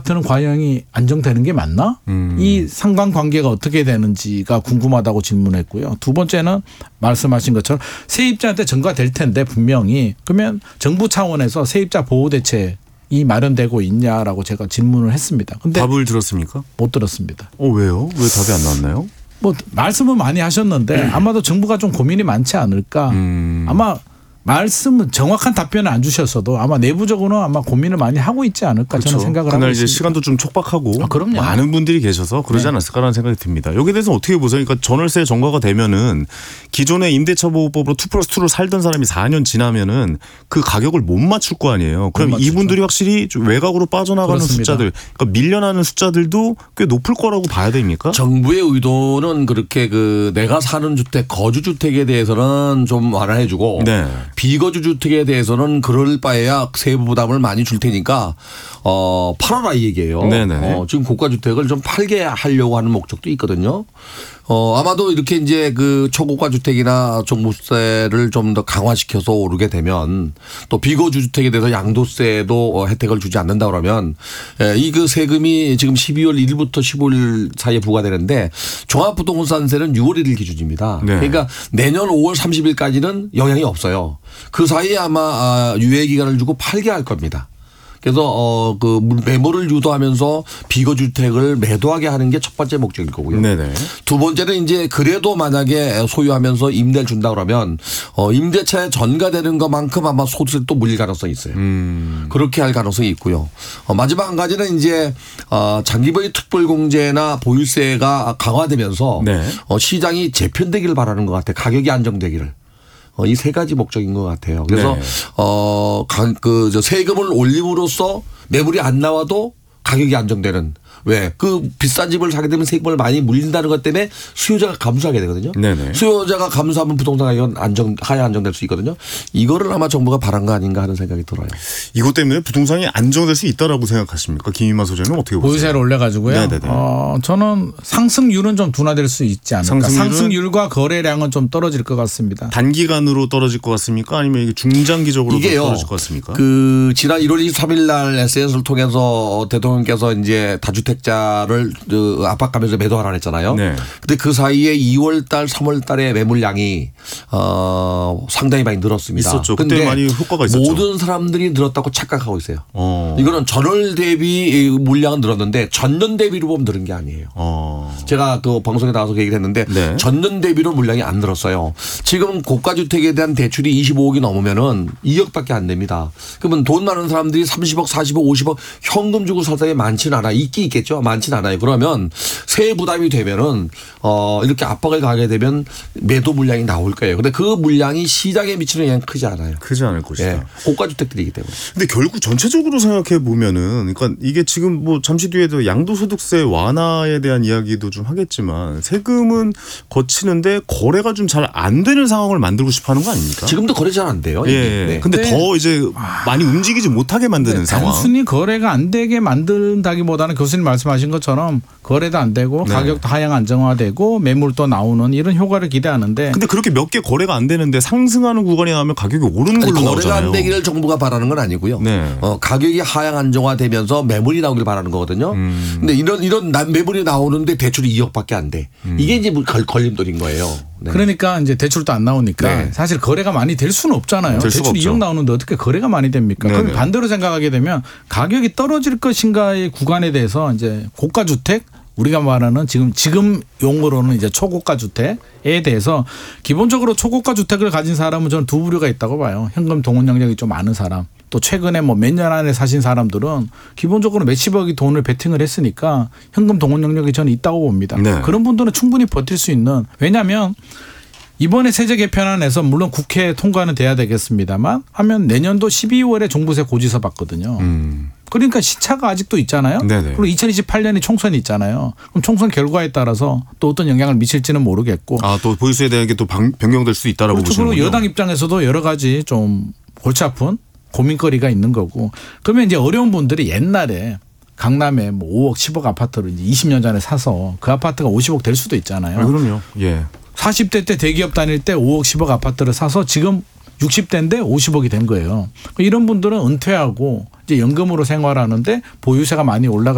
아파트는 과연 안정되는 게 맞나? 이 상관관계가 어떻게 되는지가 궁금하다고 질문했고요. 두 번째는 말씀하신 것처럼 세입자한테 전가될 텐데 분명히 그러면 정부 차원에서 세입자 보호 대책이 마련되고 있냐라고 제가 질문을 했습니다. 근데 답을 들었습니까? 못 들었습니다. 왜요? 왜 답이 안 나왔나요? 뭐 말씀은 많이 하셨는데 아마도 정부가 좀 고민이 많지 않을까. 아마 말씀은 정확한 답변을 안 주셨어도 아마 내부적으로는 아마 고민을 많이 하고 있지 않을까 그렇죠. 저는 생각을 하고 그날 있습니다. 이제 시간도 좀 촉박하고 그럼요. 많은 분들이 계셔서 그러지 네. 않았을까라는 생각이 듭니다. 여기에 대해서 어떻게 보세요? 그러니까 전월세 전가가 되면은 기존의 임대차보호법으로 2+2로 살던 사람이 4년 지나면은 그 가격을 못 맞출 거 아니에요. 그럼 이분들이 확실히 좀 외곽으로 빠져나가는 그렇습니다. 숫자들, 그러니까 밀려나는 숫자들도 꽤 높을 거라고 봐야 됩니까? 정부의 의도는 그렇게 그 내가 사는 주택 거주주택에 대해서는 좀 완화해주고 네. 비거주주택에 대해서는 그럴 바에야 세부 부담을 많이 줄 테니까 팔아라 이 얘기예요. 네네. 지금 고가주택을 좀 팔게 하려고 하는 목적도 있거든요. 아마도 이렇게 이제 그 초고가 주택이나 종부세를 좀 더 강화시켜서 오르게 되면 또 비거주 주택에 대해서 양도세도 혜택을 주지 않는다 그러면 이 그 세금이 지금 12월 1일부터 15일 사이에 부과되는데 종합부동산세는 6월 1일 기준입니다. 네. 그러니까 내년 5월 30일까지는 영향이 없어요. 그 사이에 아마 유예 기간을 주고 팔게 할 겁니다. 그래서 그 매물을 유도하면서 비거주택을 매도하게 하는 게 첫 번째 목적일 거고요. 네네. 두 번째는 이제 그래도 만약에 소유하면서 임대를 준다 그러면 임대차에 전가되는 것만큼 아마 소득세 또 물릴 가능성이 있어요. 그렇게 할 가능성이 있고요. 마지막 한 가지는 이제 장기보유 특별공제나 보유세가 강화되면서 네. 시장이 재편되기를 바라는 것 같아요. 가격이 안정되기를. 이 세 가지 목적인 것 같아요. 그래서 네. 저 세금을 올림으로써 매물이 안 나와도 가격이 안정되는. 왜? 그 비싼 집을 사게 되면 세금을 많이 물린다는 것 때문에 수요자가 감소하게 되거든요. 네네. 수요자가 감소하면 부동산 가격은 하향 안정될 수 있거든요. 이거를 아마 정부가 바란 거 아닌가 하는 생각이 들어요. 이것 때문에 부동산이 안정될 수 있다라고 생각하십니까? 김인만 소장님 어떻게 보세요? 보유세를 올려가지고요. 네네네. 저는 상승률은 좀 둔화될 수 있지 않을까. 상승률과 거래량은 좀 떨어질 것 같습니다. 단기간으로 떨어질 것 같습니까? 아니면 이게 중장기적으로 이게요. 떨어질 것 같습니까? 그 지난 1월 23일 날 SNS를 통해서 대통령께서 이제 다주택자를 압박하면서 매도하라 했잖아요. 네. 근데 그 사이에 2월 달, 3월 달에 매물량이 상당히 많이 늘었습니다. 있었죠. 그때 많이 효과가 있었죠. 모든 사람들이 늘었다고 착각하고 있어요. 어. 이거는 전월 대비 물량은 늘었는데 전년 대비로 보면 늘은 게 아니에요. 제가 그 방송에 나와서 그 얘기를 했는데 네. 전년 대비로 물량이 안 늘었어요. 지금 고가주택에 대한 대출이 25억이 넘으면은 2억밖에 안 됩니다. 그러면 돈 많은 사람들이 30억, 40억, 50억 현금 주고 살 사람이 많지는 않아요. 있긴 있겠죠. 많지는 않아요. 그러면 세 부담이 되면은 이렇게 압박을 가게 되면 매도 물량이 나올 거예요. 근데 그 물량이 시장에 미치는 영향이 크지 않아요. 크지 않을 것이다. 예. 고가주택들이기 때문에. 근데 결국 전체적으로 생각해 보면은 그러니까 이게 지금 뭐 잠시 뒤에도 양도소득세 완화에 대한 이야기도 좀 하겠지만 세금은 거치는데 거래가 좀 잘 안 되는 상황을 만들고 싶어 하는 거 아닙니까? 지금도 거래 잘 안 돼요. 예. 네. 근데 더 이제 많이 움직이지 못하게 만드는 상황. 단순히 거래가 안 되게 만든다기보다는 교수님 말씀하신 것처럼 거래도 안 되고 네. 가격도 하향 안정화되고 매물도 나오는 이런 효과를 기대하는데 근데 그렇게 몇 개 거래가 안 되는데 상승하는 구간이 나오면 가격이 오르는 걸로 거래가 나오잖아요. 안 되기를 정부가 바라는 건 아니고요. 네. 가격이 하향 안정화되면서 매물이 나오길 바라는 거거든요. 근데 이런 매물이 나오는데 대출이 2억밖에 안 돼. 이게 이제 걸림돌인 거예요. 네. 그러니까 이제 대출도 안 나오니까 네. 사실 거래가 많이 될 수는 없잖아요. 될 수가 대출 없죠. 2억 나오는데 어떻게 거래가 많이 됩니까? 네네. 그럼 반대로 생각하게 되면 가격이 떨어질 것인가의 구간에 대해서 이제 고가 주택 우리가 말하는 지금 용어로는 이제 초고가 주택에 대해서 기본적으로 초고가 주택을 가진 사람은 저는 두 부류가 있다고 봐요. 현금 동원 능력이 좀 많은 사람. 또 최근에 뭐 몇 년 안에 사신 사람들은 기본적으로 몇십억의 돈을 베팅을 했으니까 현금 동원 능력이 저는 있다고 봅니다. 네. 그런 분들은 충분히 버틸 수 있는 왜냐하면 이번에 세제 개편안에서 물론 국회 통과는 돼야 되겠습니다만 하면 내년도 12월에 종부세 고지서 받거든요. 그러니까 시차가 아직도 있잖아요. 네네. 그리고 2028년이 총선이 있잖아요. 그럼 총선 결과에 따라서 또 어떤 영향을 미칠지는 모르겠고. 또 보유세에 대한 게 또 변경될 수 있다라고 그렇죠. 보시는군요. 그리고 여당 입장에서도 여러 가지 좀 골치 아픈 고민거리가 있는 거고. 그러면 이제 어려운 분들이 옛날에 강남에 뭐 5억 10억 아파트를 이제 20년 전에 사서 그 아파트가 50억 될 수도 있잖아요. 그럼요. 예. 40대 때 대기업 다닐 때 5억 10억 아파트를 사서 지금 60대인데 50억이 된 거예요. 이런 분들은 은퇴하고 이제 연금으로 생활하는데 보유세가 많이 올라가